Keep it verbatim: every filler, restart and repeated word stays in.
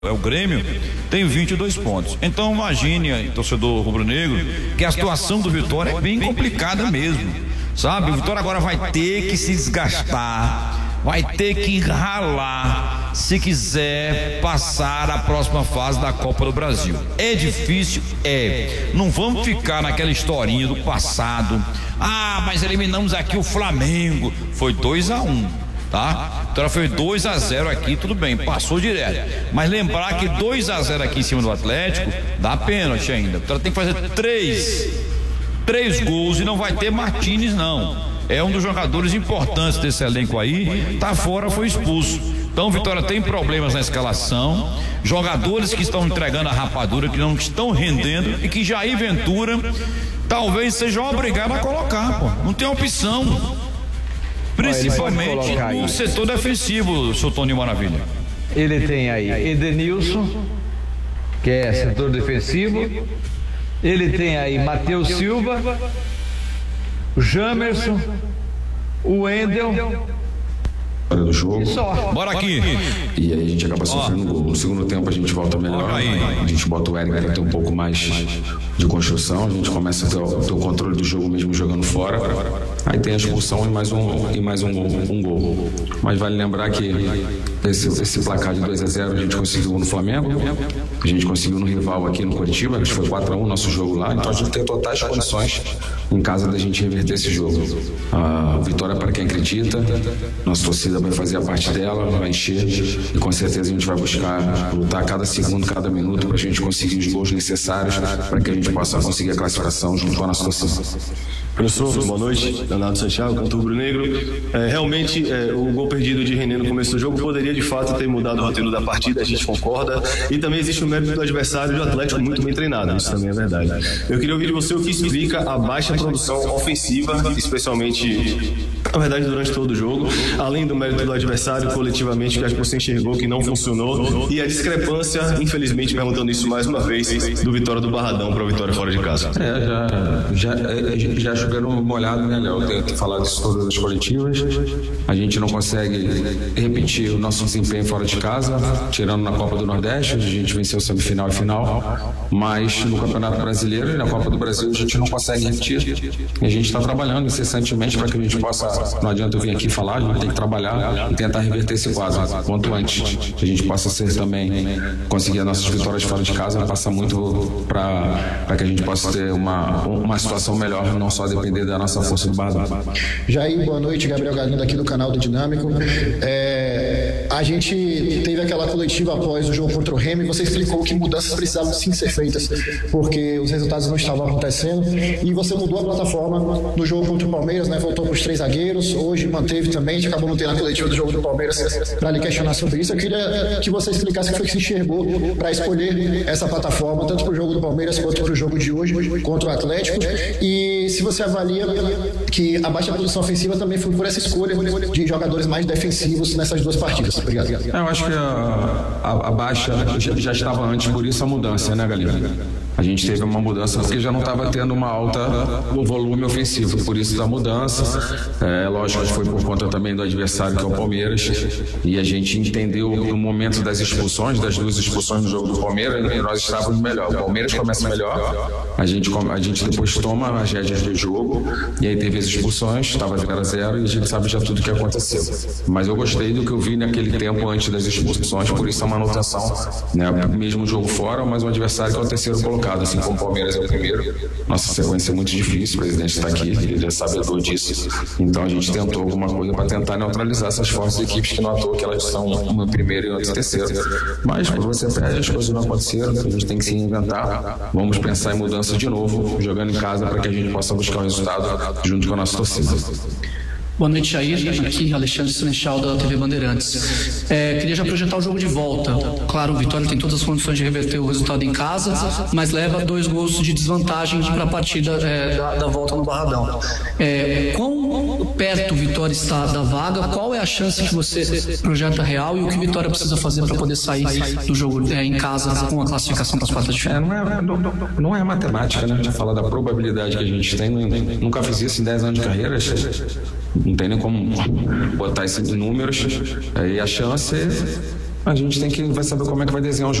é o Grêmio, tem vinte e dois pontos. Então imagine, torcedor rubro-negro, que a situação do Vitória é bem complicada mesmo, sabe? O Vitória agora vai ter que se desgastar, vai ter que ralar se quiser passar a próxima fase da Copa do Brasil. É difícil? É. Não vamos ficar naquela historinha do passado. Ah, mas eliminamos aqui o Flamengo. Foi dois a um. Tá? Então foi dois a zero aqui, tudo bem, passou direto. Mas lembrar que dois a zero aqui em cima do Atlético dá pênalti ainda. Então tem que fazer três, três gols e não vai ter Martínez, não. É um dos jogadores importantes desse elenco aí, tá fora, foi expulso. Então o Vitória tem problemas na escalação, jogadores que estão entregando a rapadura, que não estão rendendo e que Jair Ventura talvez seja obrigado a colocar, pô. Não tem opção. Principalmente no setor defensivo, seu Toninho Maravilha. Ele tem aí Edenilson, que é setor defensivo. Ele tem aí Matheus Silva, o Jamerson, o Wendel. Do jogo. Bora aqui. E aí a gente acaba sofrendo gol. No segundo tempo a gente volta melhor. A gente bota o Eric para ter um pouco mais de construção. A gente começa a ter o, ter o controle do jogo mesmo jogando fora. Aí tem a expulsão e mais um, e mais um, gol, um gol. Mas vale lembrar que esse, esse placar de dois a zero a gente conseguiu no Flamengo. A gente conseguiu no rival aqui no Curitiba, que foi quatro a um nosso jogo lá. Então a gente tem totais condições em casa da gente reverter esse jogo. A vitória para quem acredita. Nossa torcida vai fazer a parte dela, vai encher e com certeza a gente vai buscar lutar cada segundo, cada minuto para a gente conseguir os gols necessários para que a gente possa conseguir a classificação junto com a nossa torcida. Professor, boa noite. Leonardo Santiago, canto rubro-negro. É, realmente, é, o gol perdido de René no começo do jogo poderia de fato ter mudado o roteiro da partida, a gente concorda. E também existe o mérito do adversário do Atlético muito bem treinado, isso também é verdade. Eu queria ouvir de você o que explica a baixa produção ofensiva, especialmente, na verdade, durante todo o jogo, além do mérito do adversário coletivamente, que acho que você enxergou que não funcionou, e a discrepância, infelizmente, perguntando isso mais uma vez, do Vitória do Barradão para a Vitória fora de casa. É, já, já, já choveram molhado, né, Léo? Eu tenho falado isso todas as coletivas. A gente não consegue repetir o nosso desempenho fora de casa, tirando na Copa do Nordeste, a gente venceu semifinal e final, mas no Campeonato Brasileiro e na Copa do Brasil a gente não consegue repetir. E a gente está trabalhando incessantemente para que a gente possa, não adianta eu vir aqui falar, a gente tem que trabalhar e tentar reverter esse quadro quanto antes. A gente possa ser também, conseguir as nossas vitórias fora de casa, passa muito para que a gente possa ter uma, uma situação melhor, não só depender da nossa força do Barradão. Jair, boa noite, Gabriel Galindo aqui do canal do Dinâmico. É, a gente teve aquela coletiva após o jogo contra o Remo e você explicou que mudanças precisavam sim ser feitas, porque os resultados não estavam acontecendo, e você mudou a plataforma no jogo contra o Palmeiras, né? Voltou para os três zagueiros, hoje manteve também, a gente acabou não tendo a coletiva do jogo do Palmeiras para lhe questionar sobre isso. Eu queria que você explicasse o que foi que se enxergou para escolher essa plataforma, tanto para o jogo do Palmeiras quanto para o jogo de hoje contra o Atlético, e se você avalia que a baixa produção ofensiva também foi por essa escolha de jogadores mais defensivos nessas duas partidas. Obrigado. Eu acho que a, a, a baixa já, já estava antes, por isso a mudança, né, galera? A gente teve uma mudança porque já não estava tendo uma alta volume ofensivo, por isso da mudança. É lógico que foi por conta também do adversário, que é o Palmeiras, e a gente entendeu no momento das expulsões, das duas expulsões no jogo do Palmeiras, e nós estávamos melhor. O Palmeiras começa melhor, a gente, a gente depois toma as rédeas do jogo, e aí teve as expulsões, estava zero a zero e a gente sabe já tudo o que aconteceu. Mas eu gostei do que eu vi naquele tempo antes das expulsões, por isso a manutenção, né? Mesmo jogo fora, mas um adversário que é o terceiro colocado, assim como o Palmeiras é o primeiro. Nossa sequência é muito difícil, o presidente está aqui, ele é sabedor disso. Então a gente tentou alguma coisa para tentar neutralizar essas fortes equipes que não à toa que elas são uma primeira e outra terceira. Mas quando você perde, as coisas não aconteceram, a gente tem que se reinventar. Vamos pensar em mudança de novo, jogando em casa para que a gente possa buscar o resultado junto com a nossa torcida. Boa noite, Jair. Aqui, Alexandre Senechal, da T V Bandeirantes. É, queria já projetar o jogo de volta. Claro, o Vitória tem todas as condições de reverter o resultado em casa, mas leva dois gols de desvantagem para a partida é, da, da volta no Barradão. É, quão perto o Vitória está da vaga? Qual é a chance que você projeta real e o que o Vitória precisa fazer para poder sair do jogo é, em casa com a classificação para as quartas de final? É, não, é, não, não é matemática, né? A gente fala da probabilidade que a gente tem. Nunca fiz isso em dez anos de carreira. Não tem nem como botar isso em números. E a chance A gente tem que vai saber como é que vai desenhar o